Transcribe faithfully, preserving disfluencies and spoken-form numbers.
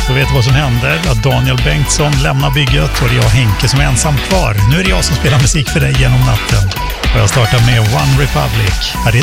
Då vet du vad som händer. Att Daniel Bengtsson lämnar bygget och det är jag, Henke, som är ensam kvar. Nu är det jag som spelar musik för dig genom natten. Och jag startar med One Republic. Här är